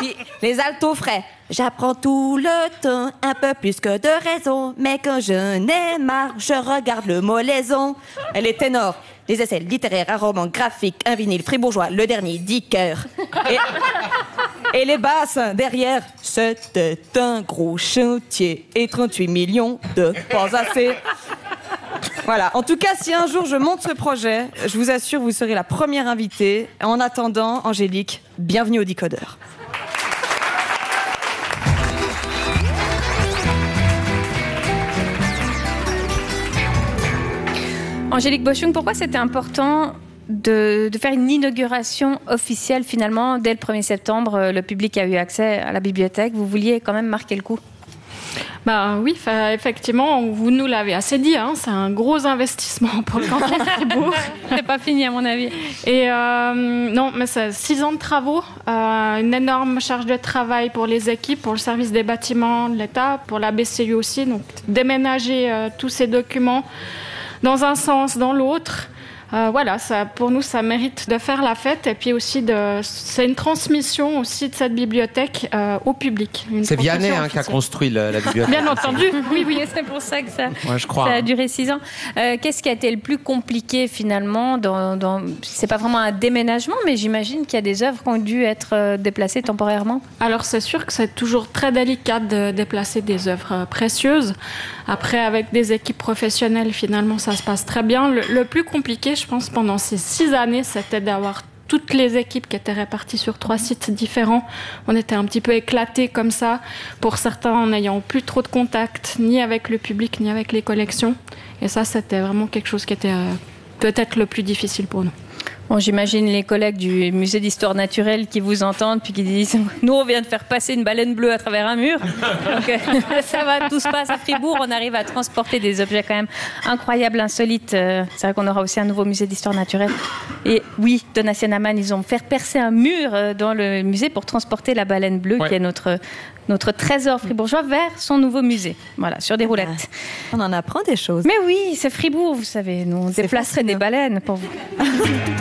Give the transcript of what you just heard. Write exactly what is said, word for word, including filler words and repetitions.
Puis les altos frais. J'apprends tout le temps, un peu plus que de raison. Mais quand je n'ai marre, je regarde le molaison. Elle est ténor. Les essais littéraires, un roman graphique, un vinyle fribourgeois, le dernier, dix cœurs. Et, et les basses, derrière, c'était un gros chantier. Et trente-huit millions de pas assez. Voilà. En tout cas, si un jour je monte ce projet, je vous assure, vous serez la première invitée. En attendant, Angélique, bienvenue au Décodeur. Angélique Boschung, pourquoi c'était important de, de faire une inauguration officielle finalement dès le premier septembre? Le public a eu accès à la bibliothèque. Vous vouliez quand même marquer le coup? Bah oui, effectivement, vous nous l'avez assez dit, hein, c'est un gros investissement pour le canton de Fribourg. C'est pas fini à mon avis. Et euh, non, mais c'est six ans de travaux, euh, une énorme charge de travail pour les équipes, pour le service des bâtiments de l'État, pour la B C U aussi. Donc déménager euh, tous ces documents dans un sens, dans l'autre. Euh, voilà, ça, pour nous, ça mérite de faire la fête. Et puis aussi, de, c'est une transmission aussi de cette bibliothèque euh, au public. C'est Vianney hein, qui a construit la, la bibliothèque. Bien entendu. Oui, oui, c'est pour ça que ça, ouais, je crois, ça a hein. duré six ans. Euh, qu'est-ce qui a été le plus compliqué finalement dans, dans... C'est pas vraiment un déménagement, mais j'imagine qu'il y a des œuvres qui ont dû être déplacées temporairement. Alors, c'est sûr que c'est toujours très délicat de déplacer des œuvres précieuses. Après, avec des équipes professionnelles, finalement, ça se passe très bien. Le, le plus compliqué, je pense, pendant ces six années, c'était d'avoir toutes les équipes qui étaient réparties sur trois sites différents. On était un petit peu éclatés comme ça, pour certains en n'ayant plus trop de contact, ni avec le public, ni avec les collections. Et ça, c'était vraiment quelque chose qui était euh, peut-être le plus difficile pour nous. Bon, j'imagine les collègues du musée d'histoire naturelle qui vous entendent puis qui disent « Nous, on vient de faire passer une baleine bleue à travers un mur. » Donc, euh, ça va, tout se passe à Fribourg. On arrive à transporter des objets quand même incroyables, insolites. Euh, c'est vrai qu'on aura aussi un nouveau musée d'histoire naturelle. Et oui, Donatien Amann, ils ont fait percer un mur dans le musée pour transporter la baleine bleue, ouais. qui est notre, notre trésor fribourgeois, vers son nouveau musée. Voilà, sur des roulettes. On en apprend des choses. Mais oui, c'est Fribourg, vous savez. Nous, on déplacerait des baleines pour vous.